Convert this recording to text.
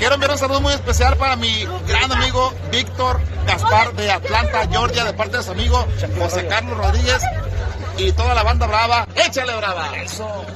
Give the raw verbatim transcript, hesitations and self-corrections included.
quiero enviar un saludo muy especial para mi gran amigo Víctor Gaspar de Atlanta, Georgia, de parte de su amigo José Carlos Rodríguez y toda la banda brava. ¡Échale brava! Eso.